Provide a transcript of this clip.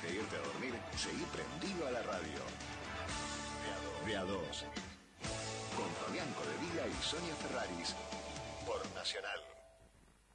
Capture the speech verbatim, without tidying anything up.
antes de irte a dormir, seguí prendido a la radio. De a dos. Con Fabián Codevilla y Sonia Ferraris. Por Nacional.